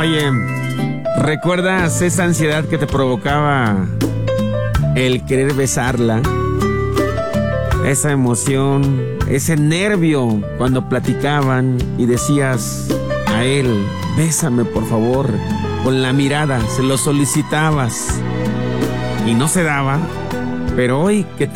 Oye, ¿recuerdas esa ansiedad que te provocaba el querer besarla? Esa emoción, ese nervio cuando platicaban y decías a él, bésame por favor, con la mirada, se lo solicitabas y no se daba. Pero hoy que te